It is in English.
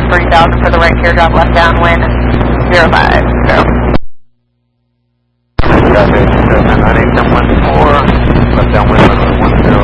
30,000 for the right teardrop, left downwind, 05.